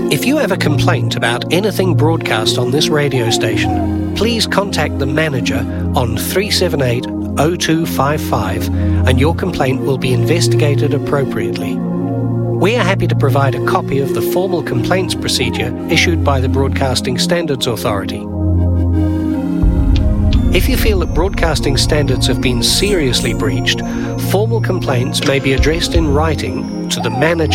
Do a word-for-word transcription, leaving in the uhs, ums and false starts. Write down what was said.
If you have a complaint about anything broadcast on this radio station, please contact the manager on three seven eight, oh two five five and your complaint will be investigated appropriately. We are happy to provide a copy of the formal complaints procedure issued by the Broadcasting Standards Authority. If you feel that broadcasting standards have been seriously breached, formal complaints may be addressed in writing to the manager